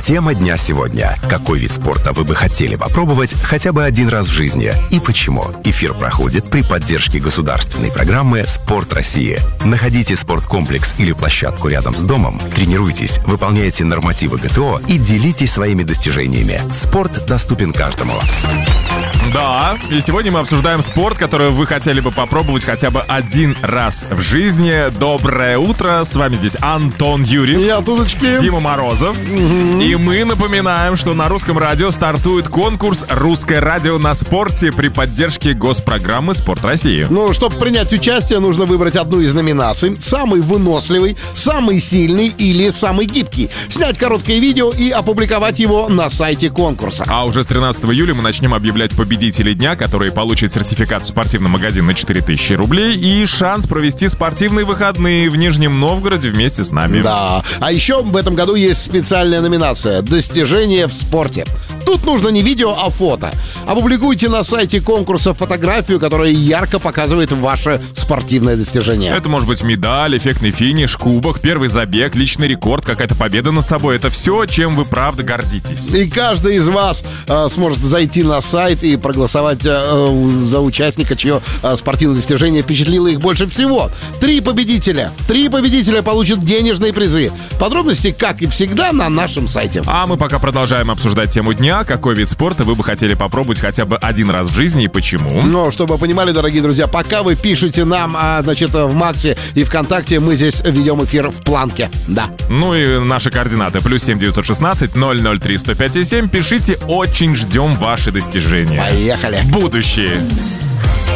Тема дня сегодня. Какой вид спорта вы бы хотели попробовать хотя бы один раз в жизни и почему? Эфир проходит при поддержке государственной программы «Спорт России». Находите спорткомплекс или площадку рядом с домом, тренируйтесь, выполняйте нормативы ГТО и делитесь своими достижениями. Спорт доступен каждому. Да, и сегодня мы обсуждаем спорт, который вы хотели бы попробовать хотя бы один раз в жизни. Доброе утро, с вами здесь Антон Юрьев, я Дудочки, Дима Морозов. И мы напоминаем, что на Русском радио стартует конкурс «Русское радио на спорте» при поддержке госпрограммы «Спорт России». Ну, чтобы принять участие, нужно выбрать одну из номинаций: самый выносливый, самый сильный или самый гибкий. Снять короткое видео и опубликовать его на сайте конкурса. А уже с 13 июля мы начнем объявлять победителей дня, которые получат сертификат в спортивный магазин на 4000 рублей и шанс провести спортивные выходные в Нижнем Новгороде вместе с нами. Да, а еще в этом году есть специальная номинация «Достижения в спорте». Тут нужно не видео, а фото. Опубликуйте на сайте конкурса фотографию, которая ярко показывает ваше спортивное достижение. Это может быть медаль, эффектный финиш, кубок, первый забег, личный рекорд, какая-то победа над собой. Это все, чем вы правда гордитесь. И каждый из вас сможет зайти на сайт и проголосовать за участника, чье спортивное достижение впечатлило их больше всего. 3 победителя получат денежные призы. Подробности, как и всегда, на нашем сайте. А мы пока продолжаем обсуждать тему дня. Какой вид спорта вы бы хотели попробовать хотя бы один раз в жизни и почему? Но, чтобы вы понимали, дорогие друзья, пока вы пишете нам, в Максе и ВКонтакте, мы здесь ведем эфир в планке. Да. Ну и наши координаты: +7 916 003 105 7. Пишите, очень ждем ваши достижения. Поехали. Будущее.